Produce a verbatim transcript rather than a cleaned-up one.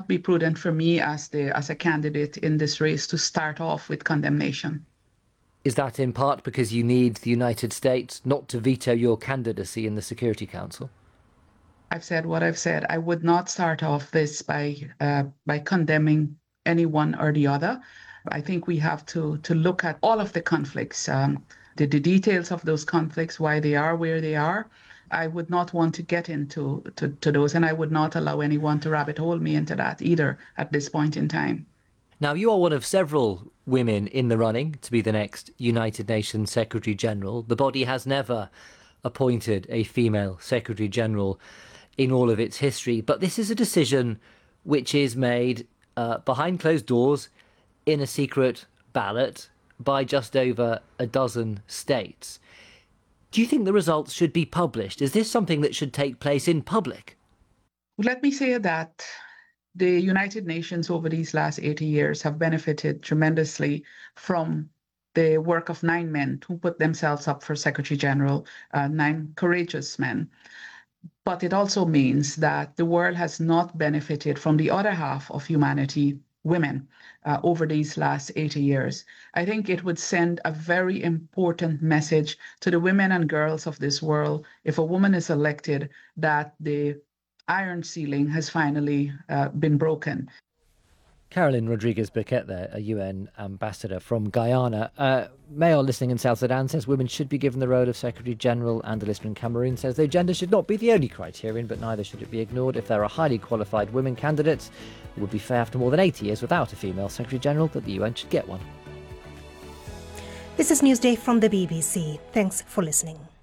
not be prudent for me as the as a candidate in this race to start off with condemnation. Is that in part because you need the United States not to veto your candidacy in the Security Council? I've said what I've said. I would not start off this by uh, by condemning any one or the other. I think we have to to look at all of the conflicts, um, the, the details of those conflicts, why they are where they are. I would not want to get into to, to those, and I would not allow anyone to rabbit hole me into that either at this point in time. Now, you are one of several women in the running to be the next United Nations Secretary General. The body has never appointed a female Secretary General in all of its history, but this is a decision which is made uh, behind closed doors in a secret ballot by just over a dozen states. Do you think the results should be published? Is this something that should take place in public? Let me say that the United Nations over these last eighty years have benefited tremendously from the work of nine men who put themselves up for Secretary General, uh, nine courageous men. But it also means that the world has not benefited from the other half of humanity, women, uh, over these last eighty years. I think it would send a very important message to the women and girls of this world if a woman is elected that the iron ceiling has finally uh, been broken. Carolyn Rodriguez-Burquette there, a U N ambassador from Guyana. Uh, Mayor listening in South Sudan says women should be given the role of Secretary General, and the listener in Cameroon says though gender should not be the only criterion, but neither should it be ignored. If there are highly qualified women candidates, it would be fair after more than eighty years without a female Secretary General that the U N should get one. This is Newsday from the B B C. Thanks for listening.